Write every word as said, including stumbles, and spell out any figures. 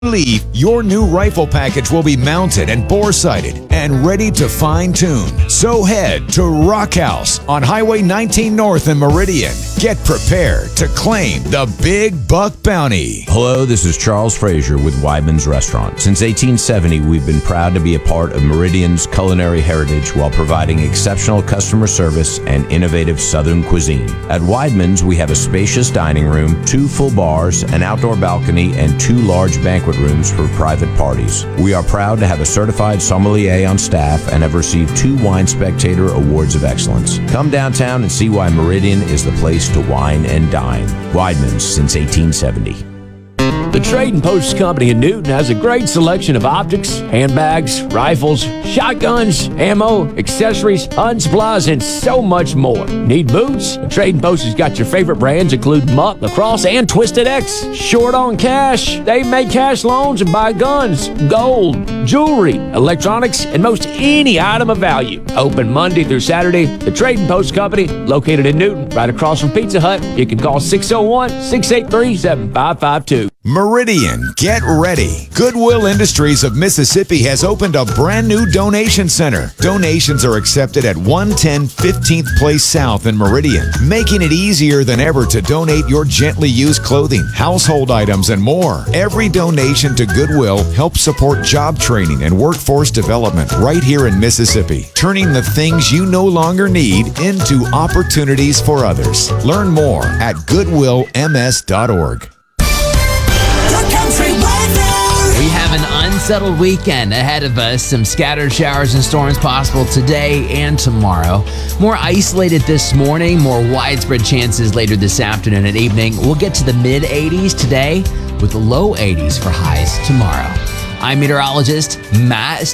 Leave, your new rifle package will be mounted and bore-sighted and ready to fine-tune. So head to Rock House on Highway nineteen North in Meridian. Get prepared to claim the Big Buck Bounty. Hello, this is Charles Frazier with Weidman's Restaurant. Since eighteen seventy, we've been proud to be a part of Meridian's culinary heritage while providing exceptional customer service and innovative Southern cuisine. At Weidman's, we have a spacious dining room, two full bars, an outdoor balcony, and two large banquet rooms for private parties. We are proud to have a certified sommelier on staff and have received two Wine Spectator Awards of Excellence. Come downtown and see why Meridian is the place to wine and dine. Weidman's since eighteen seventy. The Trading Post Company in Newton has a great selection of optics, handbags, rifles, shotguns, ammo, accessories, hunting supplies, and so much more. Need boots? The Trading Post has got your favorite brands, including Muck, Lacrosse, and Twisted X. Short on cash? They make cash loans and buy guns, gold, jewelry, electronics, and most any item of value. Open Monday through Saturday. The Trading Post Company, located in Newton, right across from Pizza Hut. You can call six oh one, six eight three, seven five five two. Meridian, get ready. Goodwill Industries of Mississippi has opened a brand new donation center. Donations are accepted at one ten fifteenth Place South in Meridian, making it easier than ever to donate your gently used clothing, household items, and more. Every donation to Goodwill helps support job training and workforce development right here in Mississippi, turning the things you no longer need into opportunities for others. Learn more at goodwill m s dot org. We have an unsettled weekend ahead of us. Some scattered showers and storms possible today and tomorrow. More isolated this morning, more widespread chances later this afternoon and evening. We'll get to the mid eighties today with the low eighties for highs tomorrow. I'm meteorologist Matt